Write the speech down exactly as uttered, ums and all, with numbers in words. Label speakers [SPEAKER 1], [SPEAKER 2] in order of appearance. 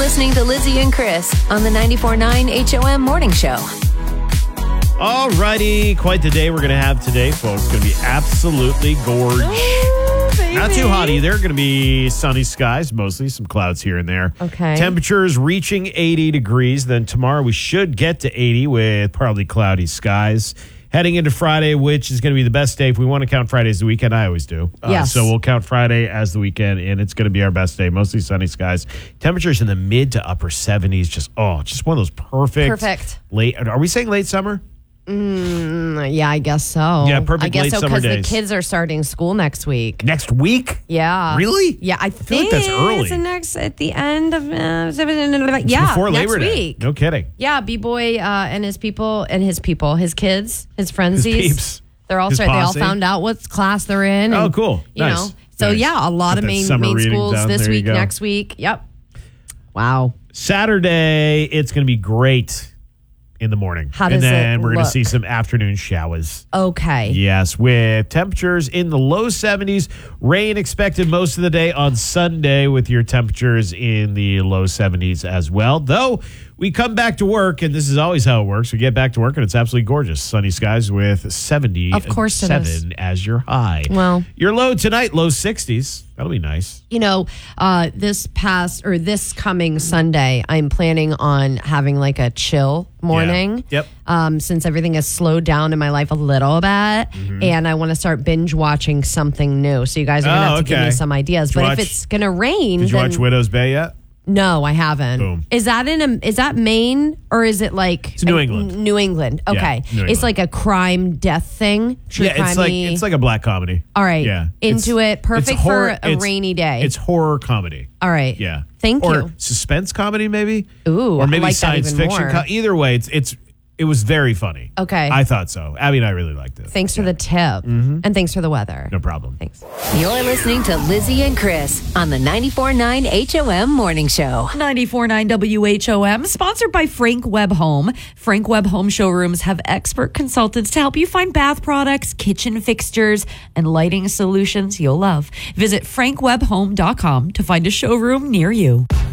[SPEAKER 1] listening to Lizzie and Chris on the ninety-four point nine H O M Morning Show.
[SPEAKER 2] All righty. Quite the day we're going to have today, folks. It's going to be absolutely gorgeous.
[SPEAKER 3] Oh,
[SPEAKER 2] Not too hot either. Going to be sunny skies, mostly some clouds here and there.
[SPEAKER 3] Okay.
[SPEAKER 2] Temperatures reaching eighty degrees. Then tomorrow we should get to eighty with partly cloudy skies. Heading into Friday, which is going to be the best day. If we want to count Friday as the weekend, I always do. Uh,
[SPEAKER 3] Yes.
[SPEAKER 2] So we'll count Friday as the weekend, and it's going to be our best day. Mostly sunny skies. Temperatures in the mid to upper seventies. Just, oh, just one of those perfect.
[SPEAKER 3] Perfect.
[SPEAKER 2] Late. Are we saying late summer?
[SPEAKER 3] Mm, yeah, I guess so.
[SPEAKER 2] Yeah, perfect
[SPEAKER 3] I guess
[SPEAKER 2] late
[SPEAKER 3] so
[SPEAKER 2] summer
[SPEAKER 3] because the
[SPEAKER 2] days.
[SPEAKER 3] kids are starting school next week.
[SPEAKER 2] Next week?
[SPEAKER 3] Yeah.
[SPEAKER 2] Really?
[SPEAKER 3] Yeah, I,
[SPEAKER 2] feel like that's early.
[SPEAKER 3] It's the next at the end of uh,
[SPEAKER 2] It's
[SPEAKER 3] yeah
[SPEAKER 2] before
[SPEAKER 3] next
[SPEAKER 2] Labor Day.
[SPEAKER 3] week.
[SPEAKER 2] No kidding.
[SPEAKER 3] Yeah, B-boy uh, and his people and his people, his kids, his frenzies.
[SPEAKER 2] His peeps.
[SPEAKER 3] They're all
[SPEAKER 2] His
[SPEAKER 3] start, they all
[SPEAKER 2] posse.
[SPEAKER 3] found out what class they're in.
[SPEAKER 2] Oh,
[SPEAKER 3] and,
[SPEAKER 2] cool.
[SPEAKER 3] You
[SPEAKER 2] Nice.
[SPEAKER 3] know, so
[SPEAKER 2] Nice.
[SPEAKER 3] yeah, a lot
[SPEAKER 2] Got
[SPEAKER 3] of
[SPEAKER 2] that
[SPEAKER 3] main
[SPEAKER 2] summer
[SPEAKER 3] main
[SPEAKER 2] reading
[SPEAKER 3] schools
[SPEAKER 2] done.
[SPEAKER 3] this
[SPEAKER 2] There you
[SPEAKER 3] week,
[SPEAKER 2] go.
[SPEAKER 3] next week. Yep. Wow.
[SPEAKER 2] Saturday, it's going to be great in the morning.
[SPEAKER 3] How
[SPEAKER 2] and
[SPEAKER 3] does
[SPEAKER 2] then
[SPEAKER 3] it
[SPEAKER 2] we're going to
[SPEAKER 3] look?
[SPEAKER 2] see some afternoon showers.
[SPEAKER 3] Okay.
[SPEAKER 2] Yes, with temperatures in the low seventies. Rain expected most of the day on Sunday with your temperatures in the low seventies as well. Though we come back to work, and this is always how it works. We get back to work, and it's absolutely gorgeous. Sunny skies with seventy-seven
[SPEAKER 3] Of course it is.
[SPEAKER 2] as your high.
[SPEAKER 3] Well.
[SPEAKER 2] Your low tonight, low sixties. That'll be nice.
[SPEAKER 3] You know, uh, this past or this coming Sunday, I'm planning on having like a chill morning.
[SPEAKER 2] Yeah. Yep.
[SPEAKER 3] Um, since everything has slowed down in my life a little bit,
[SPEAKER 2] Mm-hmm.
[SPEAKER 3] and I want to start binge watching something new. So you guys are gonna
[SPEAKER 2] Oh,
[SPEAKER 3] have to give
[SPEAKER 2] okay.
[SPEAKER 3] me some ideas.
[SPEAKER 2] Did you
[SPEAKER 3] But
[SPEAKER 2] watch-
[SPEAKER 3] if it's gonna rain,
[SPEAKER 2] Did you
[SPEAKER 3] then
[SPEAKER 2] watch Widow's Bay yet?
[SPEAKER 3] no, I haven't.
[SPEAKER 2] Boom.
[SPEAKER 3] Is that in a? Is that Maine or is it like
[SPEAKER 2] It's New
[SPEAKER 3] a-
[SPEAKER 2] England.
[SPEAKER 3] New England.
[SPEAKER 2] Yeah,
[SPEAKER 3] Okay,
[SPEAKER 2] New
[SPEAKER 3] it's
[SPEAKER 2] England.
[SPEAKER 3] like a crime death thing. True
[SPEAKER 2] Yeah, it's like
[SPEAKER 3] crimey.
[SPEAKER 2] it's like a black comedy.
[SPEAKER 3] All right.
[SPEAKER 2] Yeah.
[SPEAKER 3] Into
[SPEAKER 2] It's-
[SPEAKER 3] it. Perfect
[SPEAKER 2] it's horror-
[SPEAKER 3] for a
[SPEAKER 2] it's-
[SPEAKER 3] rainy day.
[SPEAKER 2] It's horror comedy.
[SPEAKER 3] All right.
[SPEAKER 2] Yeah.
[SPEAKER 3] Thank
[SPEAKER 2] or
[SPEAKER 3] you.
[SPEAKER 2] suspense comedy, maybe.
[SPEAKER 3] Ooh,
[SPEAKER 2] or maybe
[SPEAKER 3] I like that
[SPEAKER 2] science
[SPEAKER 3] even
[SPEAKER 2] fiction.
[SPEAKER 3] more.
[SPEAKER 2] Co- either way, it's it's it was very funny.
[SPEAKER 3] Okay.
[SPEAKER 2] I thought so. Abby and I really liked it.
[SPEAKER 3] Thanks for the tip. And thanks for the weather.
[SPEAKER 2] No problem.
[SPEAKER 3] Thanks.
[SPEAKER 1] You're listening to Lizzie and Chris on the ninety-four point nine H O M Morning Show.
[SPEAKER 4] ninety-four point nine W H O M, sponsored by Frank Webb Home. Frank Webb Home showrooms have expert consultants to help you find bath products, kitchen fixtures, and lighting solutions you'll love. Visit frank webb home dot com to find a showroom near you.